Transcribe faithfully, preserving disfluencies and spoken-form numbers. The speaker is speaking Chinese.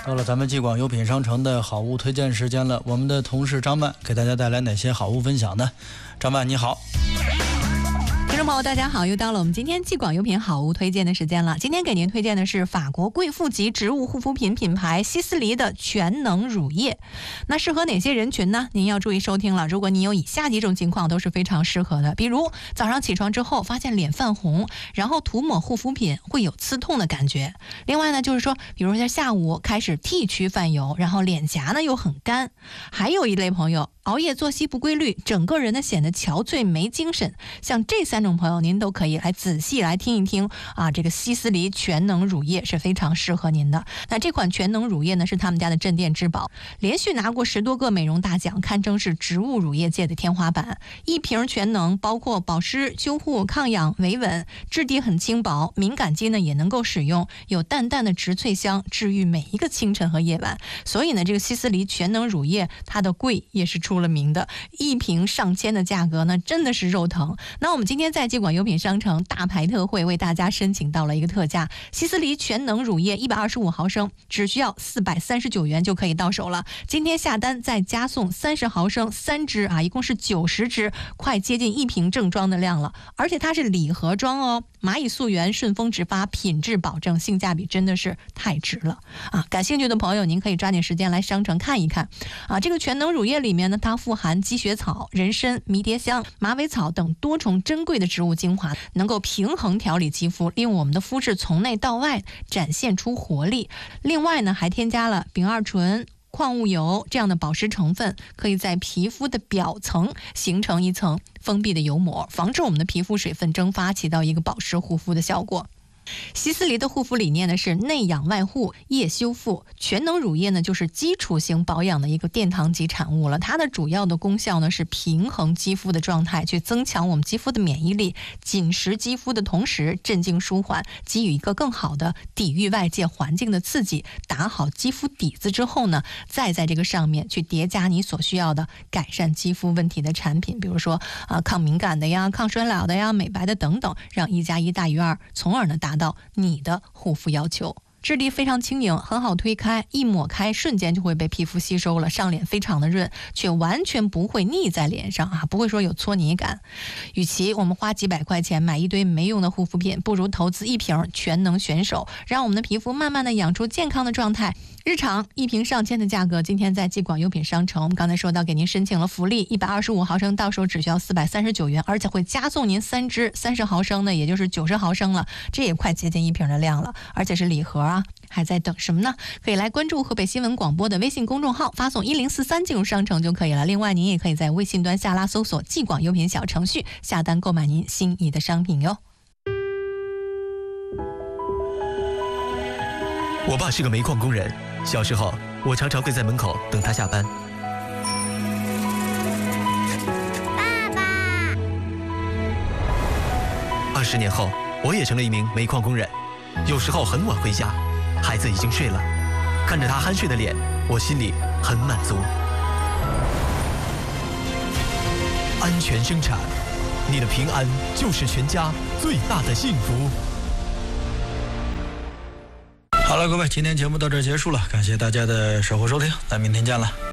到了咱们继广优品商城的好物推荐时间了，我们的同事张曼给大家带来哪些好物分享呢？张曼你好。 听众朋友大家好，又到了我们今天继广优品好物推荐的时间了。今天给您推荐的是法国贵妇级植物护肤品品牌希思黎的全能乳液。那适合哪些人群呢？您要注意收听了。如果你有以下几种情况都是非常适合的，比如早上起床之后发现脸泛红，然后涂抹护肤品会有刺痛的感觉。另外呢，就是说比如在下午开始T区泛油，然后脸颊呢又很干。还有一类朋友熬夜作息不规律，整个人呢显得憔悴没精神。像这三种朋友您都可以来仔细来听一听啊，这个希思黎全能乳液是非常适合您的。那这款全能乳液呢是他们家的镇店之宝，连续拿过十多个美容大奖，堪称是植物乳液界的天花板。一瓶全能包括保湿、修护、抗氧、维稳，质地很轻薄，敏感肌呢也能够使用，有淡淡的植萃香，治愈每一个清晨和夜晚。所以呢这个希思黎全能乳液它的贵也是出了名的，一瓶上千的价格呢真的是肉疼。那我们今天在继广优品商城大牌特惠为大家申请到了一个特价，希思黎全能乳液一百二十五毫升只需要四百三十九元就可以到手了。今天下单再加送三十毫升三支啊，一共是九十支，快接近一瓶正装的量了。而且它是礼盒装哦，蚂蚁溯源，顺丰直发，品质保证，性价比真的是太值了啊！感兴趣的朋友您可以抓紧时间来商城看一看啊。这个全能乳液里面呢，它富含积雪草、人参、迷迭香、马尾草等多重珍贵的植物精华，能够平衡调理肌肤，令我们的肤质从内到外展现出活力。另外呢，还添加了丙二醇、矿物油这样的保湿成分，可以在皮肤的表层形成一层封闭的油膜，防止我们的皮肤水分蒸发，起到一个保湿护肤的效果。希思黎的护肤理念呢是内养外护，夜修复。全能乳液呢就是基础型保养的一个殿堂级产物了。它的主要的功效呢是平衡肌肤的状态，去增强我们肌肤的免疫力，紧实肌肤的同时镇静舒缓，给予一个更好的抵御外界环境的刺激。打好肌肤底子之后呢，再在这个上面去叠加你所需要的改善肌肤问题的产品，比如说啊抗敏感的呀、抗衰老的呀、美白的等等，让一加一大于二，从而呢达到你的护肤要求。质地非常轻盈，很好推开，一抹开瞬间就会被皮肤吸收了，上脸非常的润，却完全不会腻在脸上啊，不会说有搓泥感。与其我们花几百块钱买一堆没用的护肤品，不如投资一瓶全能选手，让我们的皮肤慢慢的养出健康的状态。日常一瓶上千的价格，今天在继广优品商城，我们刚才说到给您申请了福利，一百二十五毫升到手只需要四百三十九元，而且会加送您三支三十毫升的，也就是九十毫升了，这也快接近一瓶的量了，而且是礼盒啊，还在等什么呢？可以来关注河北新闻广播的微信公众号，发送一零四三进入商城就可以了。另外您也可以在微信端下拉搜索继广优品小程序，下单购买您心仪的商品哟。 我爸是个煤矿工人，小时候我常常会在门口等他下班。 爸爸， 二十年后，我也成了一名煤矿工人，有时候很晚回家，孩子已经睡了，看着他酣睡的脸，我心里很满足。安全生产，你的平安就是全家最大的幸福。 好了，各位，今天节目到这儿结束了，感谢大家的守候收听，咱明天见了。